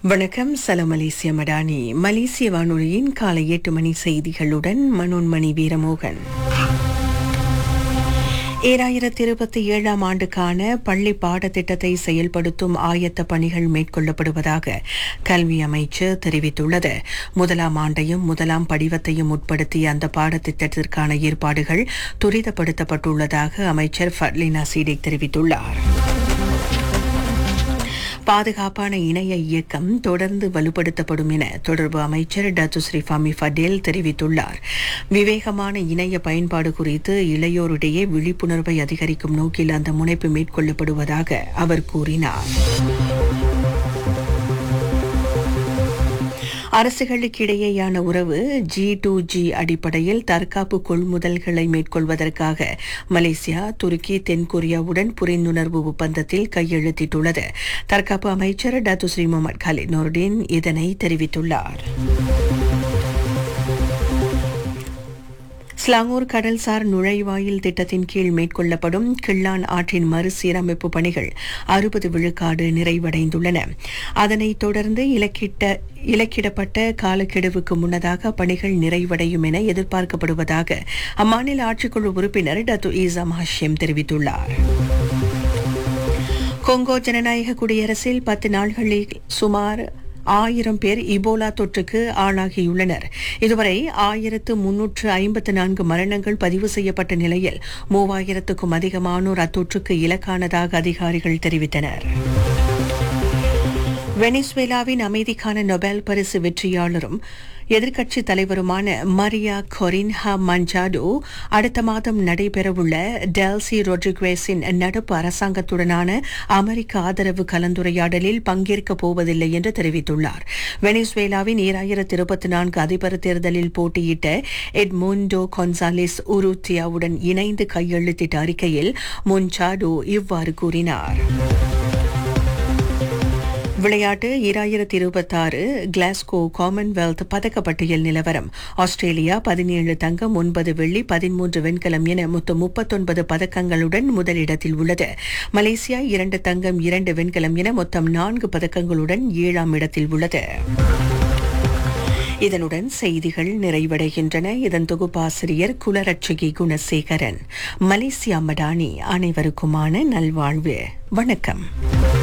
வணக்கம். சலாம் மலேசிய மடானி. மலேசிய வானொலியின் காலை 8 மணி செய்திகளுடன் மனோன்மணி வீரமோகன். 2027 ஆண்டுக்கான பள்ளி பாடத்திட்டத்தை செயல்படுத்தும் ஆயத்த பணிகள் மேற்கொள்ளப்படுவதாக கல்வி அமைச்சர் தெரிவித்துள்ளது. முதலாம் ஆண்டையும் முதலாம் படிவத்தையும் உட்படுத்திய அந்த பாடத்திட்டத்திற்கான ஏற்பாடுகள் துரிதப்படுத்தப்பட்டுள்ளதாக அமைச்சர் ஃபட்லினா சீடிக் தெரிவித்துள்ளார். பாதுகாப்பான இணைய இயக்கம் தொடர்ந்து வலுப்படுத்தப்படும் என தொடர்பு அமைச்சர் டத்துஸ்ரீ ஃபமி ஃபடேல் தெரிவித்துள்ளார். விவேகமான இணைய பயன்பாடு குறித்து இளையோரிடையே விழிப்புணர்வை அதிகரிக்கும் நோக்கில் அந்த முனைப்பு மேற்கொள்ளப்படுவதாக அவர் கூறினார். அரசுகளுக்கிடையேயான உறவு G2G அடிப்படையில் தற்காப்பு கொள்முதல்களை மேற்கொள்வதற்காக மலேசியா, துருக்கி, தென்கொரியாவுடன் புரிந்துணர்வு ஒப்பந்தத்தில் கையெழுத்திட்டுள்ளது. தற்காப்பு அமைச்சர் டத்துஸ்ரீ முகமது காலித் நூர்டின் இதனை தெரிவித்துள்ளார். ஸ்லாங்கூர் கடல்சார் நுழைவாயில் திட்டத்தின் கீழ் மேற்கொள்ளப்படும் கிள்ளான் ஆற்றின் மறுசீரமைப்பு பணிகள் 60 விழுக்காடு நிறைவடைந்துள்ளன. அதனைத் தொடர்ந்து இலக்கிடப்பட்ட காலக்கெடுவுக்கு முன்னதாக பணிகள் நிறைவடையும் என எதிர்பார்க்கப்படுவதாக அம்மாநில ஆட்சிக்குழு உறுப்பினர் டத்து ஈசாம் ஹஷிம் தெரிவித்துள்ளார். கொங்கோ ஜனநாயக குடியரசில் 10 நாள்களில் சுமார் 1000 பேர் இபோலா தொற்றுக்கு ஆளாகியுள்ளனர். இதுவரை 1354 மரணங்கள் பதிவு செய்யப்பட்ட நிலையில் 3000க்கும் அதிகமானோர் அத்தொற்றுக்கு இலக்கானதாக அதிகாரிகள் தெரிவித்தனர். வெனிசுவேலாவின் அமைதிக்கான நொபேல் பரிசு வெற்றியாளரும் எதிர்க்கட்சி தலைவருமான மரியா கொரின்ஹா மஞ்சாடோ அடுத்த மாதம் நடைபெறவுள்ள டெல்சி ரொட்ரிகுவேஸின் நடப்பு அரசாங்கத்துடனான அமெரிக்க ஆதரவு கலந்துரையாடலில் பங்கேற்கப் போவதில்லை என்று தெரிவித்துள்ளார். வெனிசுவேலாவின் 2024 அதிபர் தேர்தலில் போட்டியிட்ட எட்முண்டோ கொன்சாலிஸ் உருத்தியாவுடன் இணைந்து கையெழுத்திட்ட அறிக்கையில் மஞ்சாடோ இவ்வாறு கூறினார். விளையாட்டு 2026 கிளாஸ்கோ காமன்வெல்த் பதக்கப்பட்டியல் நிலவரம். ஆஸ்திரேலியா 17 தங்கம், 9 வெள்ளி, 13 வெண்கலம் என மொத்தம் 39 பதக்கங்களுடன் முதலிடத்தில் உள்ளது. மலேசியா 2 தங்கம், 2 வெண்கலம் என மொத்தம் 4 பதக்கங்களுடன் 7ஆம் இடத்தில் உள்ளது. இதனுடன் செய்திகள் நிறைவடைகின்றன. இதன் தொகுப்பாசிரியர் குலரட்சகி குணசேகரன். மலேசியா மடானி. அனைவருக்குமான நல்வாழ்வு. வணக்கம்.